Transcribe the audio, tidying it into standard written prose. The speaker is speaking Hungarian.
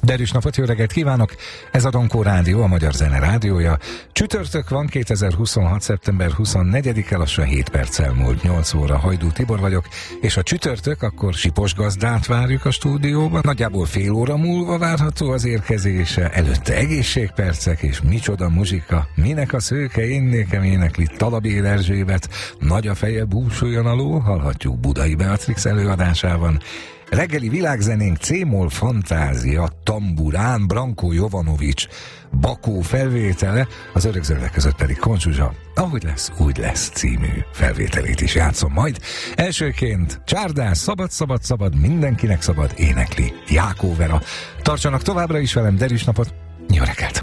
Derűs napot, jó reggelt kívánok! Ez a Donkó Rádió, a Magyar Zene rádiója. Csütörtök van, 2026. szeptember 24-e, lassan 7 perccel múlt 8 óra. Hajdú Tibor vagyok, és a csütörtök, akkor Sipos gazdát várjuk a stúdióban. Nagyjából fél óra múlva várható az érkezése, előtte egészségpercek, és micsoda muzsika. Minek a szőke énnékem énekli Talabér Erzsébet, Nagy a feje, búsuljon a ló, hallhatjuk Budai Beatrix előadásában. Reggeli világzenénk C-moll fantázia, tamburán, Branko Jovanovics, Bakó felvétele, az örökzöldek között pedig Konzsuzsa, Ahogy lesz, úgy lesz című felvételét is játszom majd. Elsőként Csárdás, szabad, mindenkinek szabad, énekli Jákó Vera. Tartsanak továbbra is velem, derűs napot, jó reggelt!